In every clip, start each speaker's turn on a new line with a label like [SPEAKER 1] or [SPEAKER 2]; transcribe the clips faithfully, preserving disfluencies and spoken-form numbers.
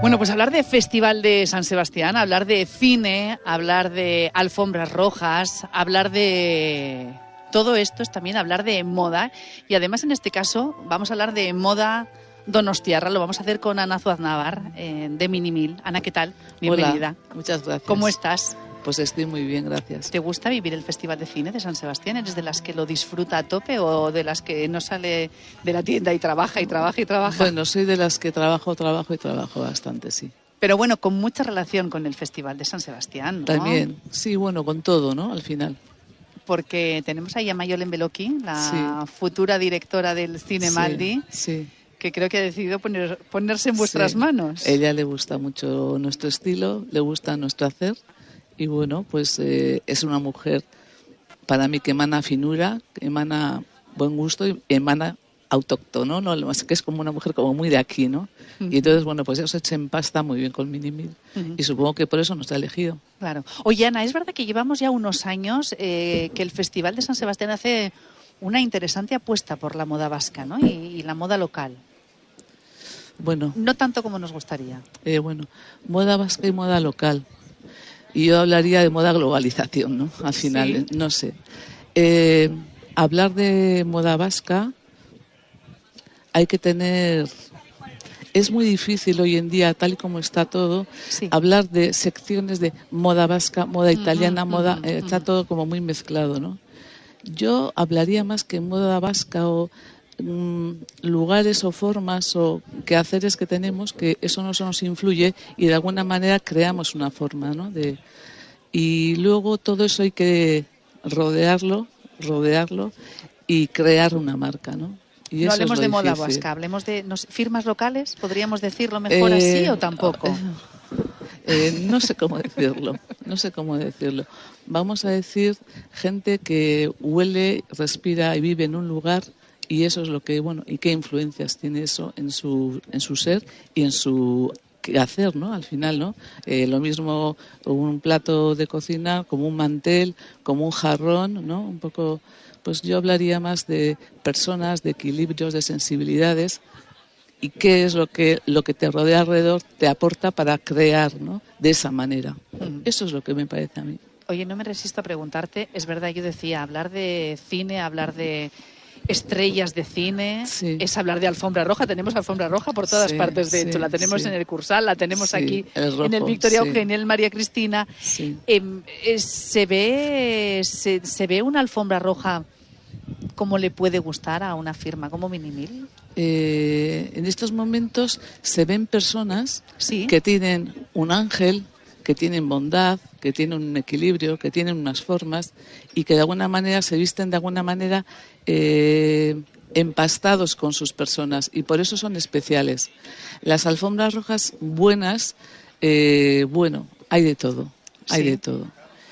[SPEAKER 1] Bueno, pues hablar de Festival de San Sebastián, hablar de cine, hablar de alfombras rojas, hablar de todo esto es también hablar de moda. Y además, en este caso, vamos a hablar de moda donostiarra. Lo vamos a hacer con Ana Zuaznavar, eh, de Minimil. Ana, ¿qué tal? Bienvenida.
[SPEAKER 2] Hola, muchas gracias.
[SPEAKER 1] ¿Cómo estás?
[SPEAKER 2] Pues estoy muy bien, gracias.
[SPEAKER 1] ¿Te gusta vivir el Festival de Cine de San Sebastián? ¿Eres de las que lo disfruta a tope o de las que no sale de la tienda y trabaja y trabaja y trabaja?
[SPEAKER 2] Bueno, soy de las que trabajo, trabajo y trabajo bastante, sí.
[SPEAKER 1] Pero bueno, con mucha relación con el Festival de San Sebastián, ¿no?
[SPEAKER 2] También, sí, bueno, con todo, ¿no? Al final.
[SPEAKER 1] Porque tenemos ahí a Mayol Beloki, la
[SPEAKER 2] Sí.
[SPEAKER 1] futura directora del Cine
[SPEAKER 2] Sí,
[SPEAKER 1] Maldi,
[SPEAKER 2] sí.
[SPEAKER 1] que creo que ha decidido poner, ponerse en vuestras
[SPEAKER 2] Sí.
[SPEAKER 1] manos.
[SPEAKER 2] Ella le gusta mucho nuestro estilo, le gusta nuestro hacer y bueno, pues eh, es una mujer para mí que emana finura, que emana buen gusto y emana autóctono, ¿no? Lo que es como una mujer como muy de aquí, ¿no? Uh-huh. Y entonces, bueno, pues eso se empasta muy bien con Minimil. Uh-huh. Y supongo que por eso nos ha elegido.
[SPEAKER 1] Claro. Oye, Ana, es verdad que llevamos ya unos años eh, que el Festival de San Sebastián hace una interesante apuesta por la moda vasca, ¿no? Y, y la moda local.
[SPEAKER 2] Bueno.
[SPEAKER 1] No tanto como nos gustaría.
[SPEAKER 2] Eh, bueno, moda vasca y moda local. Y yo hablaría de moda globalización, ¿no? Al final, ¿sí? No sé. Eh, hablar de moda vasca hay que tener... Es muy difícil hoy en día, tal y como está todo, sí. hablar de secciones de moda vasca, moda italiana, uh-huh, moda... Uh-huh, eh, está uh-huh. todo como muy mezclado, ¿no? Yo hablaría más que moda vasca o mmm, lugares o formas o quehaceres que tenemos, que eso no nos influye y de alguna manera creamos una forma, ¿no? De, y luego todo eso hay que rodearlo, rodearlo y crear una marca, ¿no? Y
[SPEAKER 1] no
[SPEAKER 2] eso
[SPEAKER 1] hablemos
[SPEAKER 2] es
[SPEAKER 1] de
[SPEAKER 2] difícil.
[SPEAKER 1] Moda vasca, hablemos de no sé, firmas locales, ¿podríamos decirlo mejor eh, así o tampoco?
[SPEAKER 2] Eh, eh, no sé cómo decirlo, no sé cómo decirlo. Vamos a decir gente que huele, respira y vive en un lugar y eso es lo que, bueno, y qué influencias tiene eso en su, en su ser y en su hacer, ¿no? Al final, ¿no? Eh, lo mismo un plato de cocina como un mantel, como un jarrón, ¿no? Un poco, pues yo hablaría más de personas, de equilibrios, de sensibilidades y qué es lo que lo que te rodea alrededor te aporta para crear, ¿no? De esa manera. Mm. Eso es lo que me parece a mí.
[SPEAKER 1] Oye, no me resisto a preguntarte, es verdad, yo decía, hablar de cine, hablar de estrellas de cine, sí. es hablar de alfombra roja. Tenemos alfombra roja por todas sí, partes, de sí, hecho. La tenemos sí. en el Cursal, la tenemos sí, aquí el rojo, en el Victoria sí. Eugenia, el María Cristina. Sí. Eh, eh, ¿se, ve, se, ¿Se ve una alfombra roja como le puede gustar a una firma como Minimil?
[SPEAKER 2] Eh, en estos momentos se ven personas
[SPEAKER 1] ¿Sí?
[SPEAKER 2] que tienen un ángel, que tienen bondad, que tienen un equilibrio, que tienen unas formas y que de alguna manera se visten de alguna manera eh, empastados con sus personas y por eso son especiales. Las alfombras rojas buenas, eh, bueno, hay de todo, hay sí. de todo.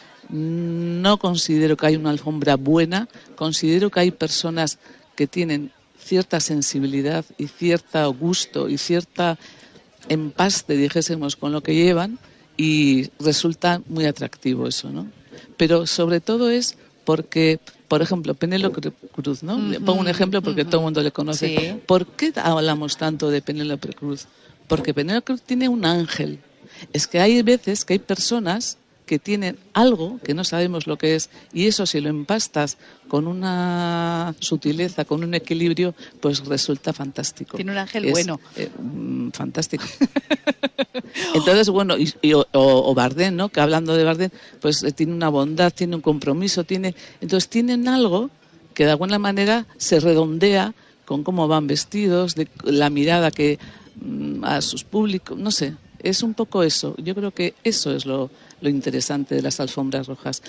[SPEAKER 2] No considero que hay una alfombra buena, considero que hay personas que tienen cierta sensibilidad y cierto gusto y cierta empaste, dijésemos, con lo que llevan y resulta muy atractivo eso, ¿no? Pero sobre todo es porque, por ejemplo, Penélope Cruz, ¿no? Uh-huh, Pongo un ejemplo porque uh-huh. todo el mundo le conoce.
[SPEAKER 1] Sí.
[SPEAKER 2] ¿Por qué hablamos tanto de Penélope Cruz? Porque Penélope Cruz tiene un ángel. Es que hay veces que hay personas que tienen algo que no sabemos lo que es y eso si lo empastas con una sutileza, con un equilibrio, pues resulta fantástico.
[SPEAKER 1] Tiene un ángel
[SPEAKER 2] es,
[SPEAKER 1] bueno.
[SPEAKER 2] Eh, fantástico. Entonces, bueno, y, y, o, o Bardem, ¿no? Que hablando de Bardem, pues eh, tiene una bondad, tiene un compromiso, tiene... Entonces tienen algo que de alguna manera se redondea con cómo van vestidos, de la mirada que mm, a sus públicos, no sé, es un poco eso. Yo creo que eso es lo... lo interesante de las alfombras rojas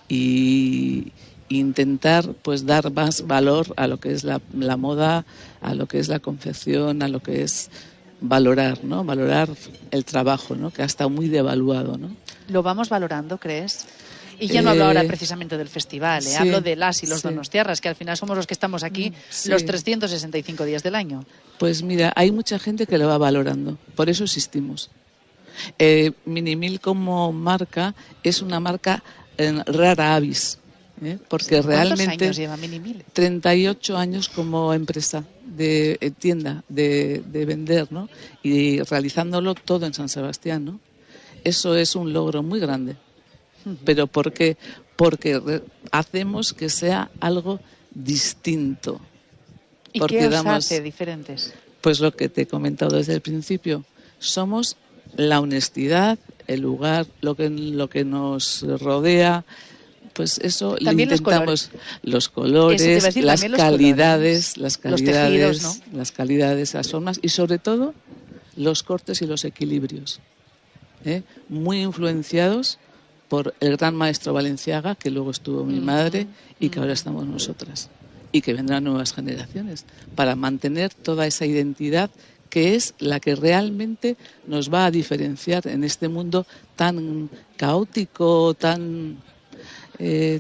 [SPEAKER 2] y intentar pues dar más valor a lo que es la, la moda, a lo que es la confección, a lo que es valorar, ¿no? Valorar el trabajo, ¿no? Que ha estado muy devaluado, ¿no?
[SPEAKER 1] ¿Lo vamos valorando, crees? Y ya no eh, hablo ahora precisamente del festival, ¿eh? sí, hablo de las y los sí. donostiarras, que al final somos los que estamos aquí sí. los trescientos sesenta y cinco días del año.
[SPEAKER 2] Pues mira, hay mucha gente que lo va valorando, por eso existimos. Eh, Minimil como marca es una marca eh, rara avis. ¿eh? Porque realmente
[SPEAKER 1] ¿Cuántos años lleva Minimil?
[SPEAKER 2] treinta y ocho años como empresa de eh, tienda de, de vender, ¿no? Y realizándolo todo en San Sebastián, ¿no? Eso es un logro muy grande. Uh-huh. ¿Pero por qué? Porque re- hacemos que sea algo distinto.
[SPEAKER 1] ¿Y
[SPEAKER 2] porque
[SPEAKER 1] qué os
[SPEAKER 2] damos,
[SPEAKER 1] hace diferentes?
[SPEAKER 2] Pues lo que te he comentado desde el principio. Somos la honestidad, el lugar, lo que, lo que nos rodea. Pues eso lo intentamos, los colores, los colores decir, las calidades, las calidades, los tejidos, ¿no? Las calidades, las formas y sobre todo los cortes y los equilibrios, ¿eh? Muy influenciados por el gran maestro Balenciaga, que luego estuvo mi madre y que ahora estamos nosotras y que vendrán nuevas generaciones para mantener toda esa identidad que es la que realmente nos va a diferenciar en este mundo tan caótico, tan eh,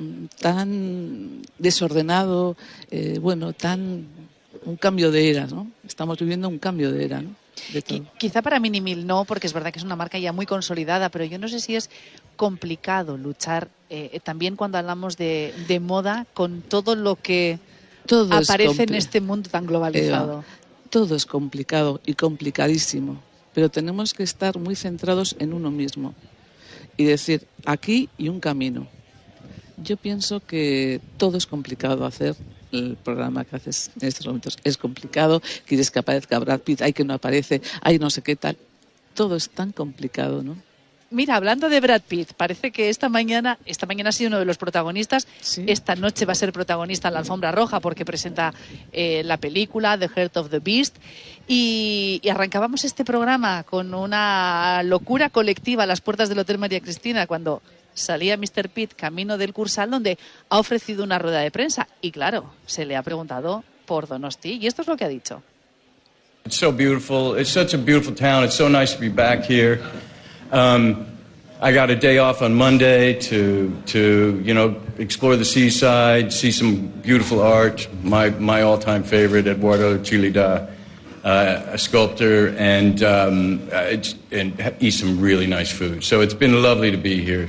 [SPEAKER 2] tan desordenado, eh, bueno, tan un cambio de era, ¿no? Estamos viviendo un cambio de era, ¿no? De todo.
[SPEAKER 1] Quizá para Minimil no, porque es verdad que es una marca ya muy consolidada, pero yo no sé si es complicado luchar eh, también cuando hablamos de, de moda con todo lo que todo aparece compl- en este mundo tan globalizado.
[SPEAKER 2] Eva, todo es complicado y complicadísimo, pero tenemos que estar muy centrados en uno mismo y decir, aquí y un camino. Yo pienso que todo es complicado hacer. El programa que haces en estos momentos es complicado, quieres que aparezca Brad Pitt, hay que no aparece, hay no sé qué tal. Todo es tan complicado, ¿no?
[SPEAKER 1] Mira, hablando de Brad Pitt, parece que esta mañana, esta mañana ha sido uno de los protagonistas. Sí. Esta noche va a ser protagonista en la alfombra roja porque presenta eh, la película The Heart of the Beast. Y, y arrancábamos este programa con una locura colectiva a las puertas del Hotel María Cristina cuando salía mister Pitt camino del Cursal, donde ha ofrecido una rueda de prensa. Y claro, se le ha preguntado por Donosti. Y esto es lo que ha dicho.
[SPEAKER 3] It's so beautiful. It's such a beautiful town. It's so nice to be back here. Um, I got a day off on Monday to, to, you know, explore the seaside, see some beautiful art. My, my all-time favorite, Eduardo Chillida, uh, a sculptor, and, um, it's, and eat some really nice food. So it's been lovely to be here.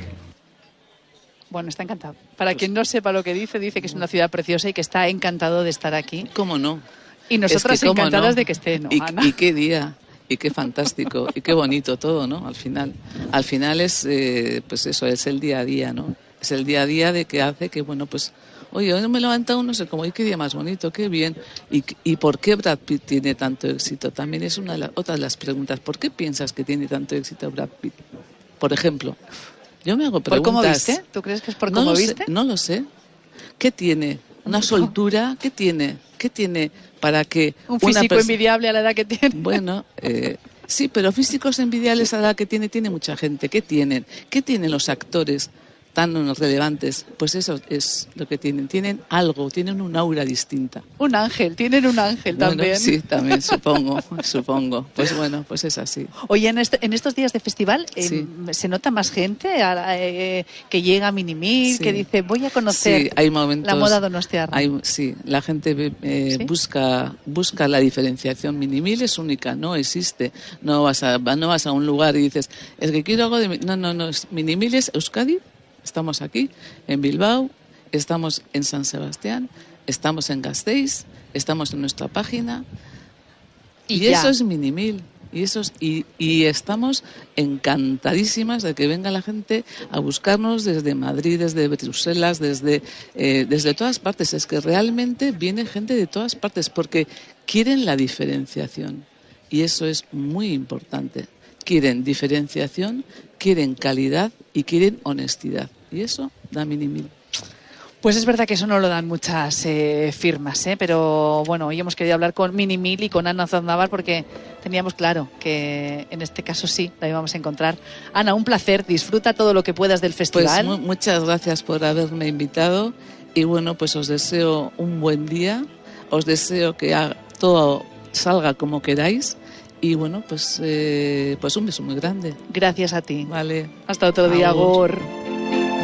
[SPEAKER 1] Bueno, está encantado. Para quien no sepa lo que dice, dice que es una ciudad preciosa y que está encantado de estar aquí.
[SPEAKER 2] ¿Cómo no?
[SPEAKER 1] Y nosotras
[SPEAKER 2] es que,
[SPEAKER 1] encantadas
[SPEAKER 2] no?
[SPEAKER 1] de que esté, ¿no,
[SPEAKER 2] y,
[SPEAKER 1] Ana?
[SPEAKER 2] Y qué día, y qué fantástico, y qué bonito todo, ¿no? Al final, al final es, eh, pues eso, es el día a día, ¿no? Es el día a día de que hace que, bueno, pues, oye, hoy me he levantado, no sé cómo, y qué día más bonito, qué bien. Y, y ¿por qué Brad Pitt tiene tanto éxito? También es una de las, otra de las preguntas. ¿Por qué piensas que tiene tanto éxito Brad Pitt? Por ejemplo, yo me hago preguntas.
[SPEAKER 1] ¿Por cómo viste? ¿Tú crees que es por
[SPEAKER 2] no
[SPEAKER 1] cómo
[SPEAKER 2] lo
[SPEAKER 1] viste?
[SPEAKER 2] Sé, no lo sé. ¿Qué tiene? ¿Una soltura? ¿Qué tiene? ¿Qué tiene para que
[SPEAKER 1] un físico
[SPEAKER 2] pers-
[SPEAKER 1] envidiable a la edad que tiene?
[SPEAKER 2] Bueno, eh, sí, pero físicos envidiables a la edad que tiene, tiene mucha gente. ¿Qué tienen? ¿Qué tienen los actores tan relevantes? Pues eso es lo que tienen. Tienen algo, tienen un aura distinta.
[SPEAKER 1] Un ángel, tienen un ángel
[SPEAKER 2] bueno,
[SPEAKER 1] también.
[SPEAKER 2] Sí, también, supongo, supongo. Pues bueno, pues es así.
[SPEAKER 1] Oye, en, este, en estos días de festival,
[SPEAKER 2] sí.
[SPEAKER 1] eh, ¿se nota más gente a, eh, que llega a Minimil, sí. que dice, voy a conocer
[SPEAKER 2] sí, hay momentos,
[SPEAKER 1] la moda donostiarra?
[SPEAKER 2] Hay, sí, la gente eh, ¿Sí? busca busca la diferenciación. Minimil es única, no existe. No vas a, no vas a un lugar y dices, es que quiero algo de... No, no, no, Minimil es Euskadi. Estamos aquí, en Bilbao, estamos en San Sebastián, estamos en Gasteiz, estamos en nuestra página. Y, y eso es Minimil. Y, eso es, y, y estamos encantadísimas de que venga la gente a buscarnos desde Madrid, desde Bruselas, desde, eh, desde todas partes. Es que realmente viene gente de todas partes porque quieren la diferenciación. Y eso es muy importante. Quieren diferenciación, quieren calidad y quieren honestidad. Y eso da Minimil.
[SPEAKER 1] Pues es verdad que eso no lo dan muchas eh, firmas, ¿eh? Pero bueno, hoy hemos querido hablar con Minimil y con Ana Zandabar porque teníamos claro que en este caso sí la íbamos a encontrar. Ana, un placer, disfruta todo lo que puedas del festival.
[SPEAKER 2] Pues mu- muchas gracias por haberme invitado y bueno, pues os deseo un buen día, os deseo que haga, todo salga como queráis. Y bueno, pues, eh, pues un beso muy grande.
[SPEAKER 1] Gracias a ti.
[SPEAKER 2] Vale.
[SPEAKER 1] Hasta otro día, Gor.